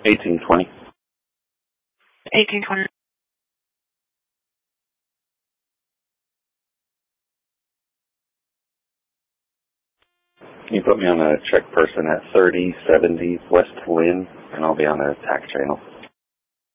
1820. 1820. You put me on a check person at 3070 West Lynn, and I'll be on a tax channel.